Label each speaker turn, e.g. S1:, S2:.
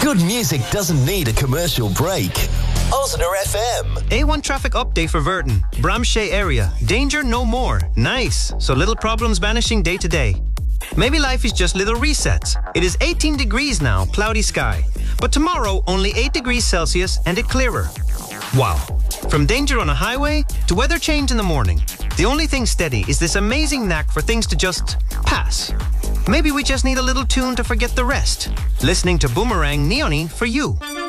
S1: Good music doesn't need a commercial break. Osner FM.
S2: A1 traffic update for Verton. Bramshay area. Danger no more. Nice. So little problems vanishing day to day. Maybe life is just little resets. It is 18 degrees now, cloudy sky. But tomorrow, only 8 degrees Celsius and it clearer. Wow. From danger on a highway to weather change in the morning. The only thing steady is this amazing knack for things to just pass. Maybe we just need a little tune to forget the rest. Listening to Boomerang Neony for you.